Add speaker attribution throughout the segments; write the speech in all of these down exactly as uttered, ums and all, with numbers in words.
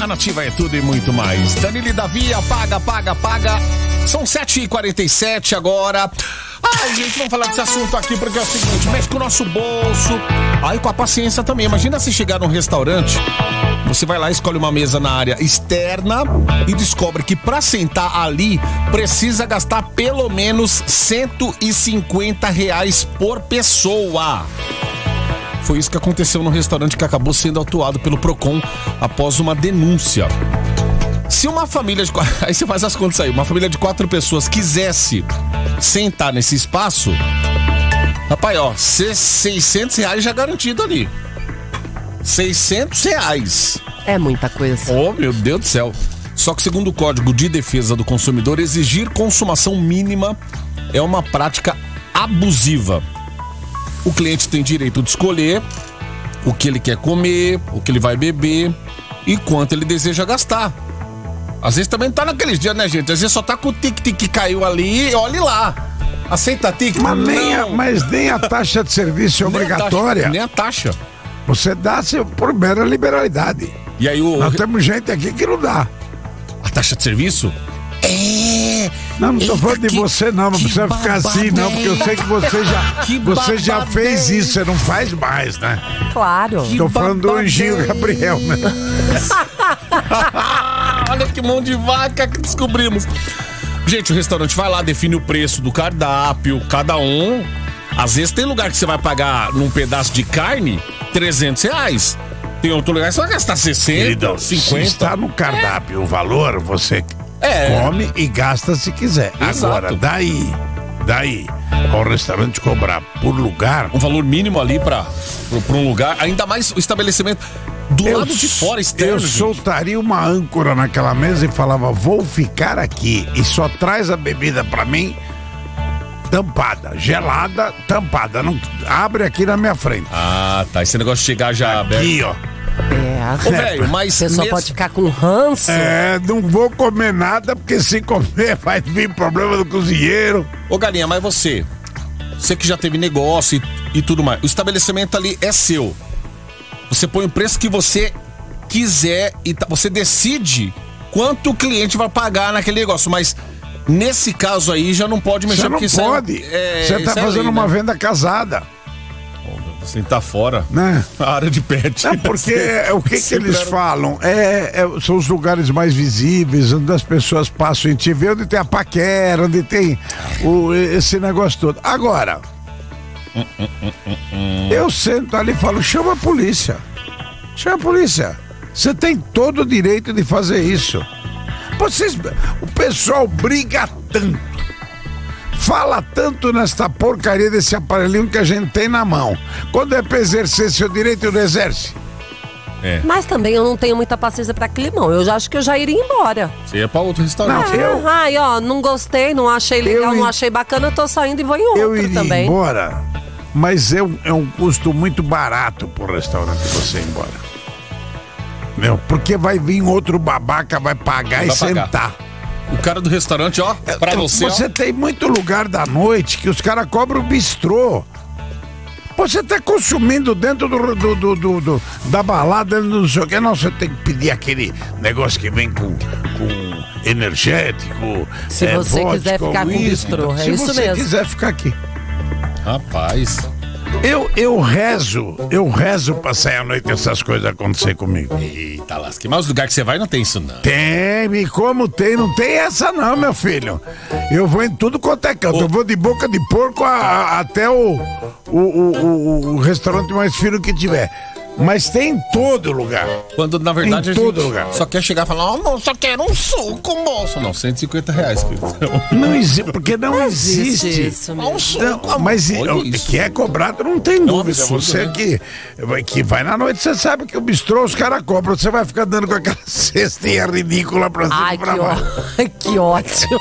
Speaker 1: A Nativa é tudo e muito mais. Danilo e Davi, apaga, apaga, apaga. São sete e quarenta e sete agora. Ai, gente, vamos falar desse assunto aqui porque é o seguinte, mexe com o nosso bolso. Aí com a paciência também. Imagina se chegar num restaurante, você vai lá, escolhe uma mesa na área externa e descobre que pra sentar ali precisa gastar pelo menos cento e cinquenta reais por pessoa. Foi isso que aconteceu no restaurante que acabou sendo autuado pelo Procon após uma denúncia. Se uma família de... Aí você faz as contas aí. Uma família de quatro pessoas quisesse sentar nesse espaço, rapaz, ó, seiscentos reais já garantido ali. seiscentos reais.
Speaker 2: É muita coisa.
Speaker 1: Oh, meu Deus do céu. Só que segundo o Código de Defesa do Consumidor, exigir consumação mínima é uma prática abusiva. O cliente tem direito de escolher o que ele quer comer, o que ele vai beber e quanto ele deseja gastar. Às vezes também não tá naqueles dias, né, gente? Às vezes só tá com o tic-tic que caiu ali e olhe lá. Aceita tic?
Speaker 3: Mas nem, a, mas nem a taxa de serviço é obrigatória.
Speaker 1: Nem a taxa.
Speaker 3: Você dá por mera liberalidade.
Speaker 1: E aí o...
Speaker 3: Nós temos gente aqui que não dá.
Speaker 1: A taxa de serviço? É...
Speaker 3: Não, não tô
Speaker 1: Eita,
Speaker 3: falando de
Speaker 1: que,
Speaker 3: você não, não precisa ficar assim não, porque eu sei que você já, que você já fez isso, você não faz mais, né?
Speaker 2: Claro.
Speaker 3: Que tô falando do Anjinho Gabriel, né?
Speaker 1: Olha que mão de vaca que descobrimos. Gente, o restaurante vai lá, define o preço do cardápio, cada um. Às vezes tem lugar que você vai pagar num pedaço de carne trezentos reais. Tem outro lugar que você vai gastar sessenta,
Speaker 3: Querido,
Speaker 1: cinquenta.
Speaker 3: Se está no cardápio é. o valor, você
Speaker 1: é.
Speaker 3: come e gasta se quiser.
Speaker 1: Exato.
Speaker 3: Agora, daí, daí, ao restaurante cobrar por lugar...
Speaker 1: Um valor mínimo ali para um lugar, ainda mais o estabelecimento do eu, lado de fora, externo.
Speaker 3: Eu
Speaker 1: gente.
Speaker 3: soltaria uma âncora naquela mesa e falava, vou ficar aqui e só traz a bebida para mim tampada, gelada, tampada. Não abre aqui na minha frente.
Speaker 1: Ah, tá. Esse negócio de chegar já aberto.
Speaker 3: Aqui, ó.
Speaker 2: É,
Speaker 1: Ô, velho, mas
Speaker 2: você só
Speaker 1: mesmo...
Speaker 2: pode ficar com ranço.
Speaker 3: É, não vou comer nada, porque se comer vai vir problema do cozinheiro.
Speaker 1: Ô, Galinha, mas você, você que já teve negócio e, e tudo mais, o estabelecimento ali é seu. Você põe o preço que você quiser e tá, você decide quanto o cliente vai pagar naquele negócio, mas nesse caso aí já não pode mexer.
Speaker 3: Você não pode. É, você tá fazendo é lei, uma né? venda casada.
Speaker 1: Você tá fora,
Speaker 3: né?
Speaker 1: A área de pet.
Speaker 3: É porque é, o que, que eles era... falam é, é, são os lugares mais visíveis, onde as pessoas passam em T V, onde tem a paquera, onde tem o, esse negócio todo. Agora, hum, hum, hum, hum. eu sento ali e falo, chama a polícia. Chama a polícia. Você tem todo o direito de fazer isso. Vocês, o pessoal briga tanto. Fala tanto nesta porcaria desse aparelhinho que a gente tem na mão. Quando é pra exercer seu direito, não exerce.
Speaker 2: É. Mas também eu não tenho muita paciência pra climão. Eu já acho que eu já iria embora.
Speaker 1: Você ia pra outro restaurante.
Speaker 2: Não, eu... Ai, ó, não gostei, não achei legal, eu... não achei bacana, eu tô saindo e vou em outro
Speaker 3: eu iria
Speaker 2: também.
Speaker 3: embora, mas é um, é um custo muito barato pro restaurante você ir embora. Meu, porque vai vir outro babaca, vai pagar vai e pagar. sentar.
Speaker 1: O cara do restaurante, ó, pra você,
Speaker 3: Você
Speaker 1: ó.
Speaker 3: tem muito lugar da noite que os caras cobram bistrô. Você tá consumindo dentro do, do, do, do, do da balada, não sei o que. Não, você tem que pedir aquele negócio que vem com, com energético.
Speaker 2: Se é, você vodka, quiser ficar com bistrô, é isso mesmo.
Speaker 3: Se você quiser ficar aqui.
Speaker 1: Rapaz...
Speaker 3: Eu, eu rezo, eu rezo pra sair à noite essas coisas acontecer comigo.
Speaker 1: Eita lasca, mas os lugares que você vai não tem isso não.
Speaker 3: Tem, e como tem, não tem essa não, meu filho. Eu vou em tudo quanto é canto, oh. eu vou de boca de porco a, a, até o, o, o, o, o restaurante mais fino que tiver. Mas tem em todo lugar.
Speaker 1: Quando na verdade
Speaker 3: em
Speaker 1: a
Speaker 3: todo
Speaker 1: gente
Speaker 3: lugar.
Speaker 1: só quer chegar e falar, ó, oh, moço, só quero um suco, moço. Não, cento e cinquenta reais. Querido.
Speaker 3: Não existe, porque não, não existe. existe isso
Speaker 1: um suco,
Speaker 3: não, mas o que é cobrado não tem dúvida. É você né? que, que vai na noite, você sabe que o bistrô os caras cobram. Você vai ficar dando com aquela cestinha ridícula pra cima e pra baixo.
Speaker 2: Ai, que ótimo.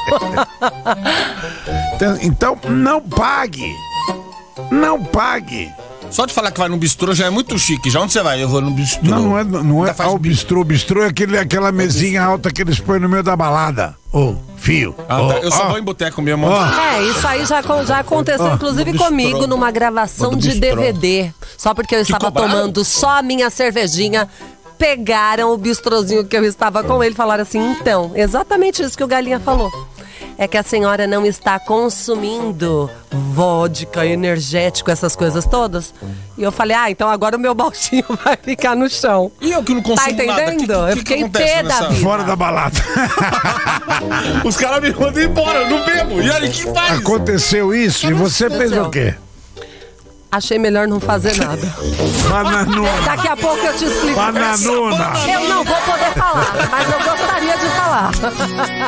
Speaker 3: então, então, não pague. Não pague.
Speaker 1: Só de falar que vai no bistrô já é muito chique. Já onde você vai? Eu vou no bistrô.
Speaker 3: Não, não é, não é ao bistrô. O bistrô é aquele, aquela mesinha alta que eles põem no meio da balada. Ô, oh, fio.
Speaker 1: Ah,
Speaker 3: oh,
Speaker 1: tá. Eu só
Speaker 3: oh.
Speaker 1: vou em boteco mesmo.
Speaker 2: Oh. É, isso aí já, já aconteceu, oh, inclusive comigo, numa gravação de D V D. Só porque eu estava tomando só a minha cervejinha. pegaram o bistrozinho que eu estava com ele e falaram assim, então, exatamente isso que o Galinha falou. É que a senhora não está consumindo vodka, energético, essas coisas todas. E eu falei, ah, então agora o meu baltinho vai ficar no chão.
Speaker 1: E eu que não consumo
Speaker 2: Tá entendendo?
Speaker 1: nada. Que, que,
Speaker 2: eu
Speaker 1: que
Speaker 2: fiquei
Speaker 1: que
Speaker 2: em pé da
Speaker 1: nessa...
Speaker 2: vida.
Speaker 3: Fora da balada.
Speaker 1: Os caras me mandam embora, eu não bebo. E aí, que faz?
Speaker 3: Aconteceu isso e você fez o quê?
Speaker 2: Achei melhor não fazer nada.
Speaker 3: Bananona.
Speaker 2: Daqui a pouco eu te explico.
Speaker 3: Bananona.
Speaker 2: Eu não vou poder falar, mas eu gostaria de falar.